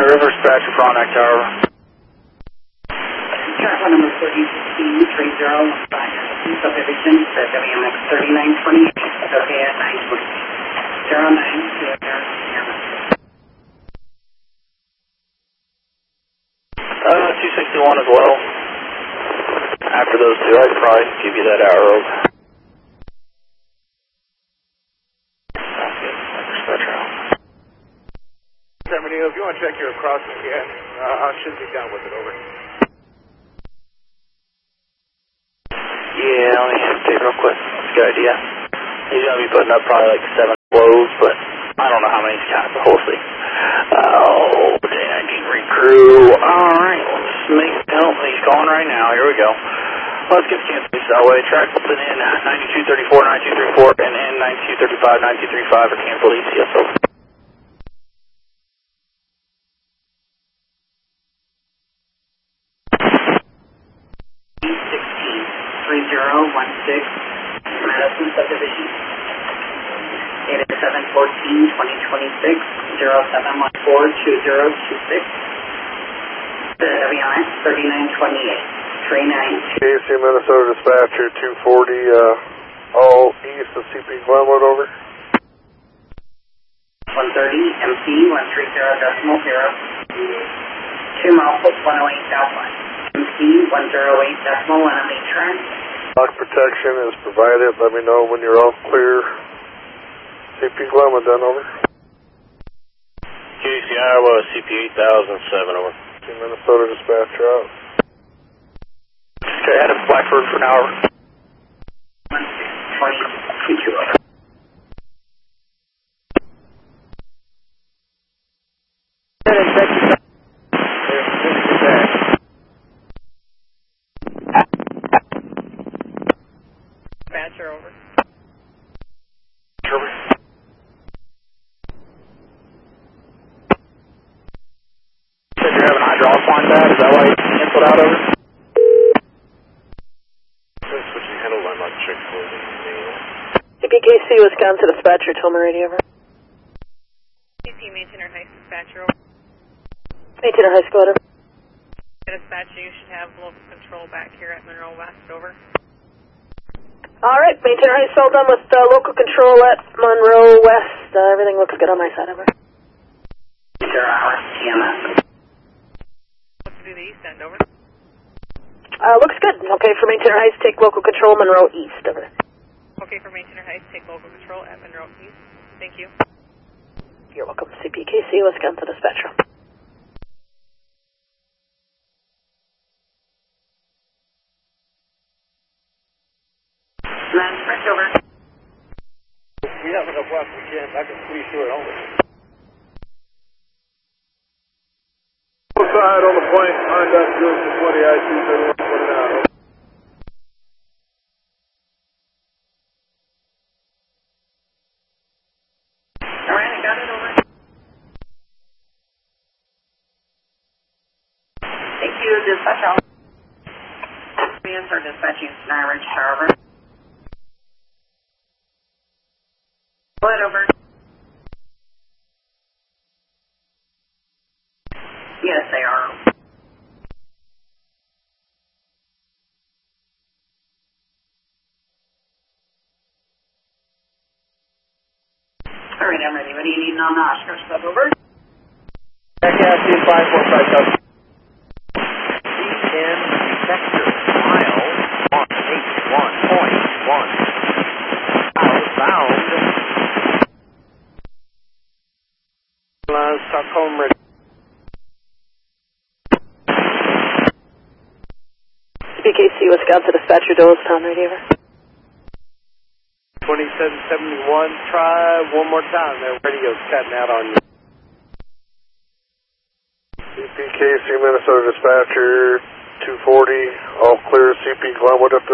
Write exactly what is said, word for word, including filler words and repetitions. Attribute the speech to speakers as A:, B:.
A: River dispatcher for Onyx Tower.
B: Travel number thirty sixteen three zero one five. Subdivision for W M X thirty-nine twenty-eight. Okay at nine twenty. zero nine two zero.
A: Uh, two sixty-one as well. After those two, I'd probably give you that arrow. Sounds good. Dispatcher out.
C: If you want to check your crossing again, uh, I should be done with it, over.
A: Yeah, let me take it real quick. That's a good idea. He's going to be putting up probably like seven blows, but I don't know how many he's got, but we'll see. Oh, day nineteen recrew. Alright, let's make help. He's calling right now. Here we go. Let's get Kansas City Southway. Track open in ninety-two thirty-four, ninety-two thirty-four, and in ninety-two thirty-five, ninety-two thirty-five for cancel E C S over.
B: three zero one six, Madison Subdivision. It is seven fourteen twenty twenty-six, zero seven one four two zero two six. The W M X thirty-nine twenty-eight, three nine two.
C: K C Minnesota Dispatcher two forty, uh, all east of C P Glenwood, over.
B: one thirty, M C one three zero decimal zero. two miles, one oh eight southwest. M C one oh eight decimal one on the track.
C: Lock protection is provided. Let me know when you're all clear. C P Glenwood done, over.
A: K C Iowa, C P eight thousand seven, over.
C: C Minnesota Dispatcher out.
A: Okay, head of Blackford for an hour.
B: one six twenty, two two over.
D: Dispatcher, over.
A: Over. Said you're having hydraulic line bad, is that why you canceled out, over?
C: Switching handle line lock check for the
E: C P K C Wisconsin Dispatcher, Tillman radio, over.
D: C P Maintainer Heights Dispatcher, over.
E: Maintainer High School, over.
D: Dispatcher, you should have local control back here at Monroe West, over.
E: Alright, Maintainer High School done with uh, local control at Monroe West. Uh, everything looks good on my side, over.
B: Zero hour, T M S.
D: What's to do the east end, over?
E: Uh, looks good. Okay, for Maintainer Heights, take local control Monroe East, over.
D: Okay, for Maintainer Heights, take local control at Monroe East. Thank you.
E: You're welcome. C P K C Wisconsin Dispatcher.
B: Last press over.
C: We have enough left we can. I can squeeze through it only. Side on the point, Honda zero two twenty, I two thirty-one twenty-nine.
B: Alright, I got it, over. Thank you, dispatch out. We answer dispatching Nine Ridge Tower, over. Pull it over. Yes, they are. Alright, I'm ready. What do you need on the Oscar sub, over?
A: Jackass two five four five seven.
F: C N Vector, mile one eight one point one. Outbound. Stockholm ready.
E: C P K C Wisconsin Dispatcher, Doylestown radio, over.
C: twenty-seven seventy-one, try one more time. That radio's cutting out on you. C P K C Minnesota Dispatcher two forty, all clear. C P Glenwood up to